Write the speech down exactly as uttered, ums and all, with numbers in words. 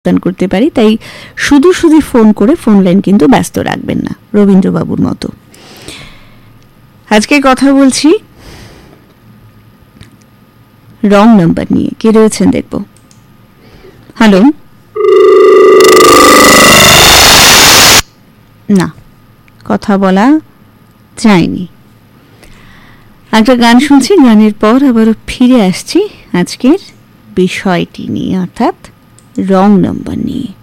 করতে পারি, তাই শুধু শুধু ফোন করে ফোন লাইন কিন্তু ব্যস্ত রাখবেন না, রবীন্দ্রবাবুর মতো। আজকে কথা বলছি রং নাম্বার নিয়ে। কে রয়েছেন দেখব। হ্যালো, না কথা বলা যায়নি। একটা গান শুনছি, গানের পর আবারও ফিরে আসছি আজকের বিষয়টি নিয়ে, অর্থাৎ রং নাম্বার নিয়ে।